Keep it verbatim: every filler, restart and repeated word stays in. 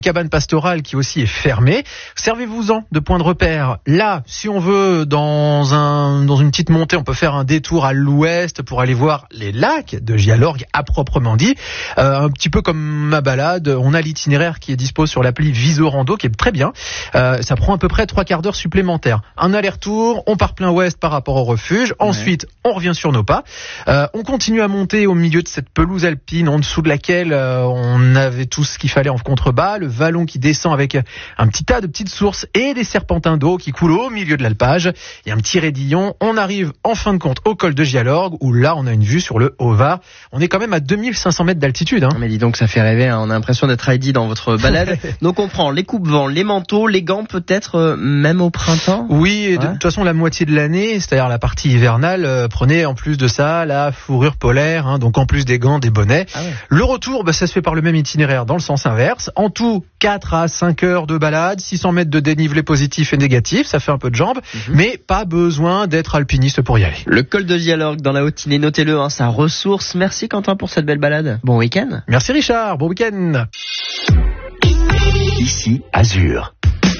cabane pastorale qui aussi est fermée. Servez-vous-en de point de repère. Là, si on veut, dans un dans une petite montée, on peut faire un détour à l'ouest pour aller voir les lacs de Gialorgue à proprement dit. Euh, un petit peu comme ma balade, on a l'itinéraire qui est dispo sur l'appli Visorando qui est très bien. Euh, ça prend à peu près trois quarts d'heure supplémentaires. Un aller-retour, on part plein ouest par rapport au refuge. Ensuite, ouais. on revient sur nos pas. Euh, on continue à monter au milieu de cette pelouse alpine en dessous de laquelle euh, on avait tout ce qu'il fallait en contrebas. Le vallon qui descend avec un petit tas de petites sources et des serpentins d'eau qui coulent au milieu de l'alpage. Il y a un petit raidillon. On arrive en fin de compte au col de Gialorgue où là on a une vue sur le Haut-Var. On est quand même à deux mille cinq cents mètres d'altitude. Hein. Mais dis donc, ça fait rêver. Hein. On a l'impression d'être Heidi dans votre balade. Donc on prend les coupe-vents, les manteaux, les gants peut-être euh, même au printemps. Oui, et de ouais. toute façon la moitié de l'année, c'est-à-dire la partie hivernale, euh, prenez en plus de ça la fourrure polaire. Hein, donc en plus des gants, des bonnets. Ah ouais. Le retour, bah, ça se fait par le même itinéraire dans le sens inverse. En tout, quatre à cinq heures de balade, six cents mètres de dénivelé positif et négatif, ça fait un peu de jambes, mm-hmm. mais pas besoin d'être alpiniste pour y aller. Le col de Gialorgue dans la Haute-Tinée, notez-le, hein, sa ressource. Merci Quentin pour cette belle balade. Bon week-end. Merci Richard, bon week-end. Ici Azur.